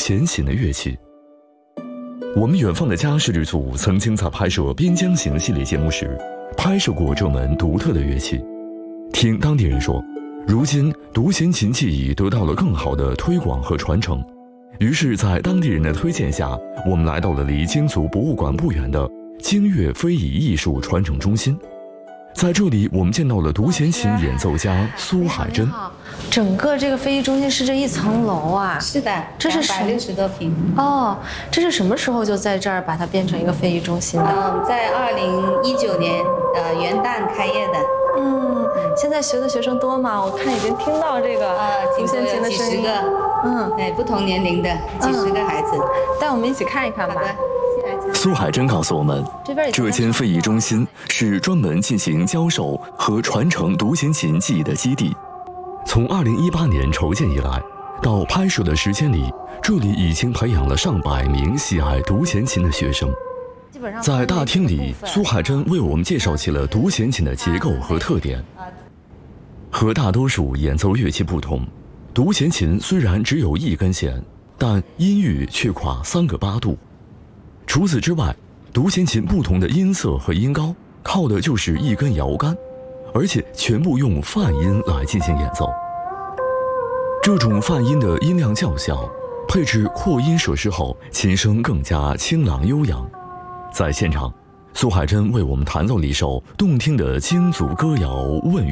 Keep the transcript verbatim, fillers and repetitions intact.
弦琴的乐器。我们远方的家摄制组曾经在拍摄《边疆行》系列节目时，拍摄过这门独特的乐器。听当地人说，如今独弦琴技艺得到了更好的推广和传承。于是，在当地人的推荐下，我们来到了离京族博物馆不远的京乐非遗艺术传承中心。在这里，我们见到了独弦琴演奏家苏海珍。 整个这个非遗中心是这一层楼啊？ 是的， 这是百六十多平。 哦，这是什么时候就在这儿把它变成一个非遗中心的？ 嗯，在二零一九年呃元旦开业的。 嗯，现在学的学生多吗？我看已经听到这个呃独弦琴的声音。 几十个， 嗯， 对，不同年龄的几十个孩子。 带我们一起看一看吧。 好的。 苏海珍告诉我们，这间非遗中心是专门进行教授和传承独弦琴技艺的基地。从二零一八年筹建以来，到拍摄的时间里，这里已经培养了上百名喜爱独弦琴的学生。在大厅里，苏海珍为我们介绍起了独弦琴的结构和特点。和大多数演奏乐器不同，独弦琴虽然只有一根弦，但音域却跨三个八度。除此之外，独弦琴不同的音色和音高，靠的就是一根摇杆，而且全部用泛音来进行演奏。这种泛音的音量较小，配置扩音设施后，琴声更加清朗悠扬。在现场，苏海珍为我们弹奏了一首动听的京族歌谣《问